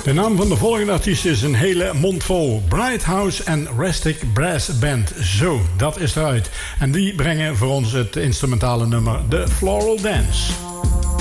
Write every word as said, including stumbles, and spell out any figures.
De naam van de volgende artiest is een hele mond vol. Bright House en Rustic Brass Band. Zo, dat is eruit. En die brengen voor ons het instrumentale nummer The Floral Dance.